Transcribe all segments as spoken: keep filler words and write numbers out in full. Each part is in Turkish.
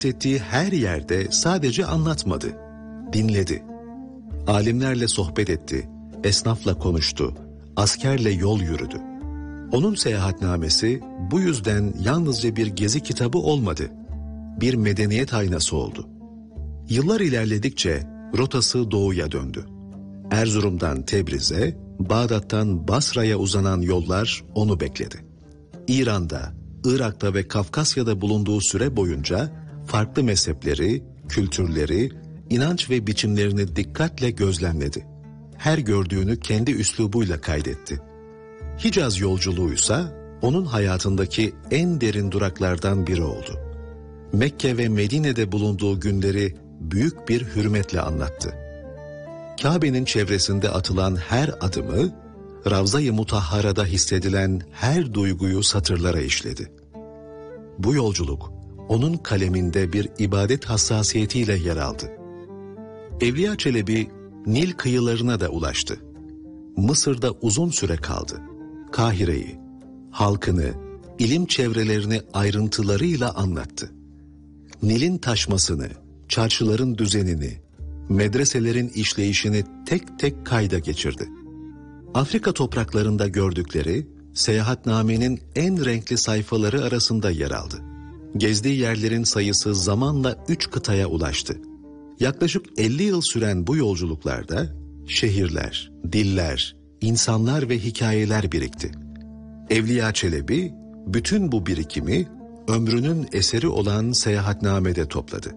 ettiği her yerde sadece anlatmadı, dinledi. Alimlerle sohbet etti, esnafla konuştu, askerle yol yürüdü. Onun seyahatnamesi bu yüzden yalnızca bir gezi kitabı olmadı, bir medeniyet aynası oldu. Yıllar ilerledikçe rotası doğuya döndü. Erzurum'dan Tebriz'e, Bağdat'tan Basra'ya uzanan yollar onu bekledi. İran'da, Irak'ta ve Kafkasya'da bulunduğu süre boyunca farklı mezhepleri, kültürleri, inanç ve biçimlerini dikkatle gözlemledi. Her gördüğünü kendi üslubuyla kaydetti. Hicaz yolculuğuysa onun hayatındaki en derin duraklardan biri oldu. Mekke ve Medine'de bulunduğu günleri büyük bir hürmetle anlattı. Kabe'nin çevresinde atılan her adımı, Ravza-i Mutahhara'da hissedilen her duyguyu satırlara işledi. Bu yolculuk, onun kaleminde bir ibadet hassasiyetiyle yer aldı. Evliya Çelebi, Nil kıyılarına da ulaştı. Mısır'da uzun süre kaldı. Kahire'yi, halkını, ilim çevrelerini ayrıntılarıyla anlattı. Nil'in taşmasını, çarşıların düzenini, medreselerin işleyişini tek tek kayda geçirdi. Afrika topraklarında gördükleri, seyahatnamenin en renkli sayfaları arasında yer aldı. Gezdiği yerlerin sayısı zamanla üç kıtaya ulaştı. Yaklaşık elli yıl süren bu yolculuklarda şehirler, diller, insanlar ve hikayeler birikti. Evliya Çelebi bütün bu birikimi ömrünün eseri olan Seyahatname'de topladı.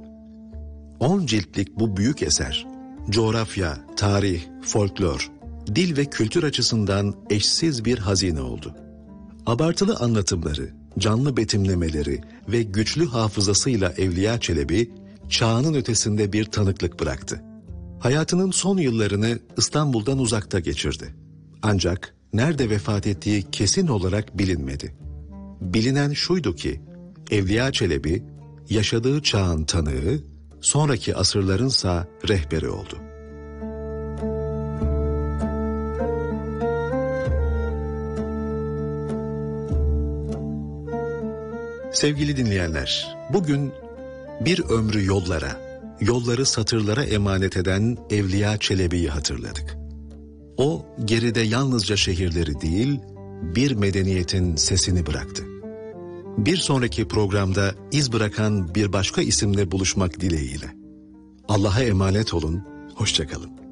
On ciltlik bu büyük eser, coğrafya, tarih, folklor, dil ve kültür açısından eşsiz bir hazine oldu. Abartılı anlatımları, canlı betimlemeleri ve güçlü hafızasıyla Evliya Çelebi, çağının ötesinde bir tanıklık bıraktı. Hayatının son yıllarını İstanbul'dan uzakta geçirdi. Ancak nerede vefat ettiği kesin olarak bilinmedi. Bilinen şuydu ki, Evliya Çelebi, yaşadığı çağın tanığı, sonraki asırlarınsa rehberi oldu. Sevgili dinleyenler, bugün bir ömrü yollara, yolları satırlara emanet eden Evliya Çelebi'yi hatırladık. O, geride yalnızca şehirleri değil, bir medeniyetin sesini bıraktı. Bir sonraki programda iz bırakan bir başka isimle buluşmak dileğiyle. Allah'a emanet olun, hoşça kalın.